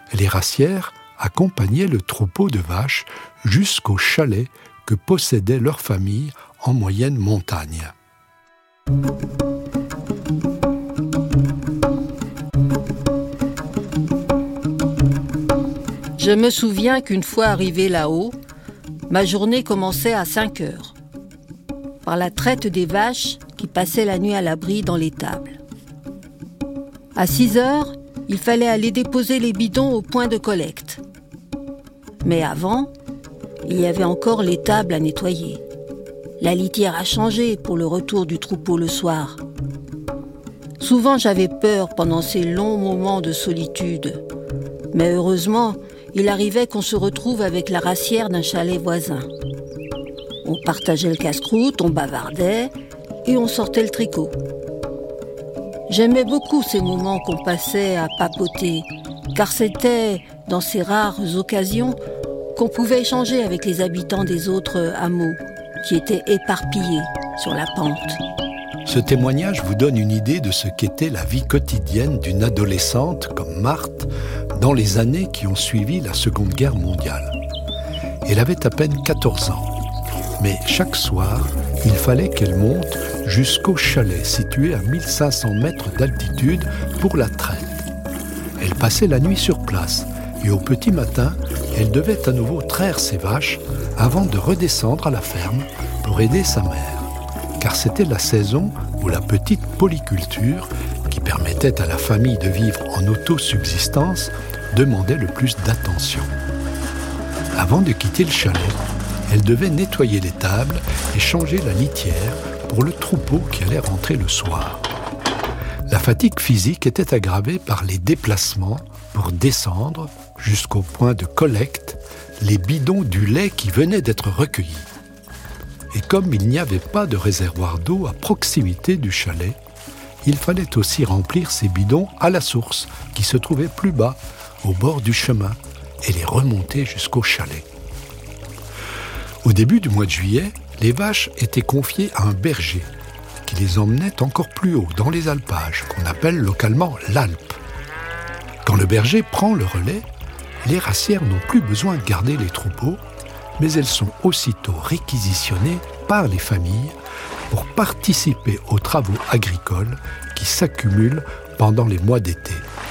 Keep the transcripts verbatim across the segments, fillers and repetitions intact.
les racières accompagnaient le troupeau de vaches jusqu'au chalet que possédait leur famille en moyenne montagne. Je me souviens qu'une fois arrivé là-haut, ma journée commençait à cinq heures, par la traite des vaches qui passaient la nuit à l'abri dans l'étable. À six heures, il fallait aller déposer les bidons au point de collecte. Mais avant, il y avait encore l'étable à nettoyer. La litière a changé pour le retour du troupeau le soir. Souvent, j'avais peur pendant ces longs moments de solitude. Mais heureusement, il arrivait qu'on se retrouve avec la racière d'un chalet voisin. On partageait le casse-croûte, on bavardait et on sortait le tricot. J'aimais beaucoup ces moments qu'on passait à papoter, car c'était dans ces rares occasions qu'on pouvait échanger avec les habitants des autres hameaux, qui étaient éparpillés sur la pente. Ce témoignage vous donne une idée de ce qu'était la vie quotidienne d'une adolescente comme Marthe dans les années qui ont suivi la Seconde Guerre mondiale. Elle avait à peine quatorze ans, mais chaque soir, il fallait qu'elle monte jusqu'au chalet situé à mille cinq cents mètres d'altitude pour la traite. Elle passait la nuit sur place et au petit matin, elle devait à nouveau traire ses vaches avant de redescendre à la ferme pour aider sa mère. Car c'était la saison où la petite polyculture, qui permettait à la famille de vivre en autosubsistance, demandait le plus d'attention. Avant de quitter le chalet, elle devait nettoyer les tables et changer la litière pour le troupeau qui allait rentrer le soir. La fatigue physique était aggravée par les déplacements pour descendre jusqu'au point de collecte les bidons du lait qui venaient d'être recueillis. Et comme il n'y avait pas de réservoir d'eau à proximité du chalet, il fallait aussi remplir ces bidons à la source qui se trouvait plus bas, au bord du chemin, et les remonter jusqu'au chalet. Au début du mois de juillet, les vaches étaient confiées à un berger qui les emmenait encore plus haut, dans les alpages, qu'on appelle localement l'Alpe. Quand le berger prend le relais, les racières n'ont plus besoin de garder les troupeaux, mais elles sont aussitôt réquisitionnées par les familles pour participer aux travaux agricoles qui s'accumulent pendant les mois d'été.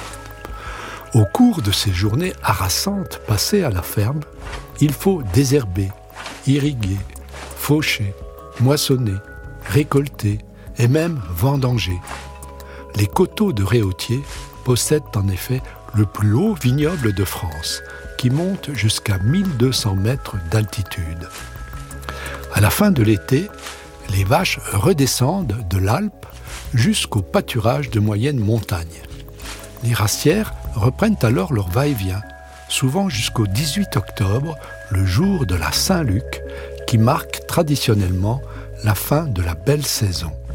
Au cours de ces journées harassantes passées à la ferme, il faut désherber, irriguer, faucher, moissonner, récolter et même vendanger. Les coteaux de Réautier possèdent en effet le plus haut vignoble de France, qui monte jusqu'à mille deux cents mètres d'altitude. À la fin de l'été, les vaches redescendent de l'Alpe jusqu'au pâturage de moyenne montagne. Les racières reprennent alors leur va-et-vient, souvent jusqu'au dix-huit octobre, le jour de la Saint-Luc, qui marque traditionnellement la fin de la belle saison.